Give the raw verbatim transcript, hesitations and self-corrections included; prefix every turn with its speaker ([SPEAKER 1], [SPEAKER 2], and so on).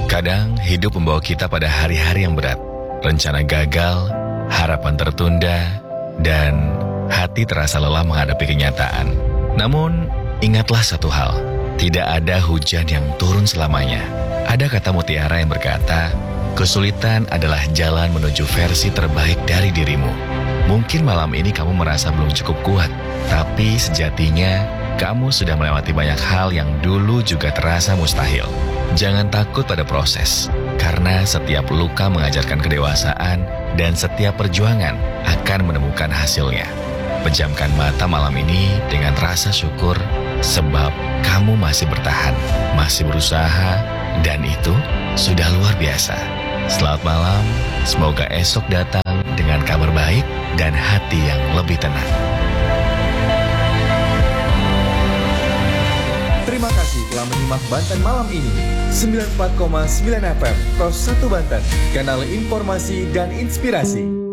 [SPEAKER 1] Kadang hidup membawa kita pada hari-hari yang berat. Rencana gagal, harapan tertunda, dan hati terasa lelah menghadapi kenyataan. Namun, ingatlah satu hal. Tidak ada hujan yang turun selamanya. Ada kata mutiara yang berkata, kesulitan adalah jalan menuju versi terbaik dari dirimu. Mungkin malam ini kamu merasa belum cukup kuat, tapi sejatinya kamu sudah melewati banyak hal yang dulu juga terasa mustahil. Jangan takut pada proses, karena setiap luka mengajarkan kedewasaan dan setiap perjuangan akan menemukan hasilnya. Pejamkan mata malam ini dengan rasa syukur, sebab kamu masih bertahan, masih berusaha, dan itu sudah luar biasa. Selamat malam, semoga esok datang dengan kabar baik dan hati yang lebih tenang.
[SPEAKER 2] Terima kasih telah menyimak Banten Malam ini. sembilan puluh empat koma sembilan F M, Pros satu Banten, kanal informasi dan inspirasi.